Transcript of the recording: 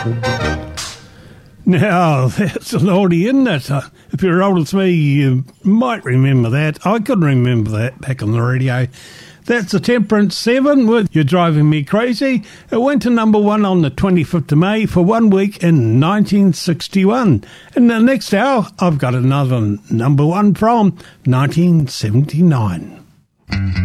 Now, that's an oldie, isn't it? If you're old as me, you might remember that. I couldn't remember that back on the radio. That's the Temperance 7 with You're Driving Me Crazy. It went to number 1 on the 25th of May for 1 week in 1961. In the next hour, I've got another number 1 from 1979.